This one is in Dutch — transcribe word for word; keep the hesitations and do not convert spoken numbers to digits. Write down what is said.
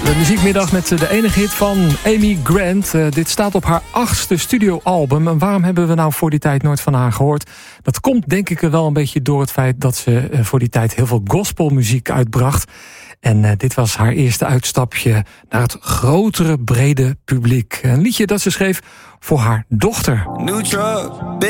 De muziekmiddag met de enige hit van Amy Grant. Uh, dit staat op haar achtste studioalbum. En waarom hebben we nou voor die tijd nooit van haar gehoord? Dat komt denk ik er wel een beetje door het feit dat ze uh, voor die tijd heel veel gospelmuziek uitbracht. En uh, dit was haar eerste uitstapje naar het grotere, brede publiek. Een liedje dat ze schreef voor haar dochter. New truck.